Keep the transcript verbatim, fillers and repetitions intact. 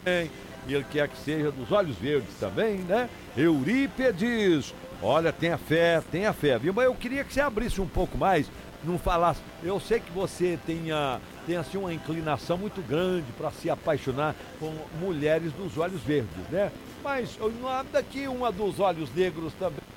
E ele quer que seja dos olhos verdes também, né? Eurípedes, olha, tenha fé, tenha fé, viu? Mas eu queria que você abrisse um pouco mais, não falasse. Eu sei que você tenha, tem assim uma inclinação muito grande para se apaixonar com mulheres dos olhos verdes, né? Mas nada que uma dos olhos negros também.